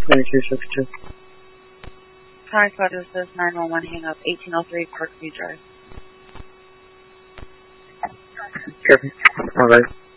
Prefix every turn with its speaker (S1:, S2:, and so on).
S1: 9262.
S2: Hi, Squad, this is 911, hang up, 1803 Parkview Drive.
S1: All right.